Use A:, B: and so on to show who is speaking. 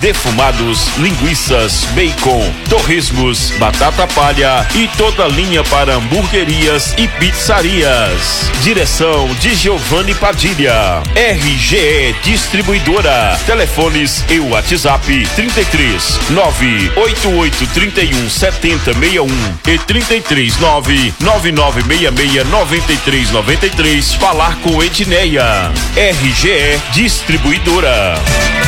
A: defumados, linguiças, bacon, torresmos, batata palha e toda linha para hamburguerias e pizzarias. Direção de Giovanni Padilha. RGE Distribuidora. Telefones e WhatsApp 33 988 31 70 61 e 33 99966 93 93. Falar com Edneia. RGE Distribuidora.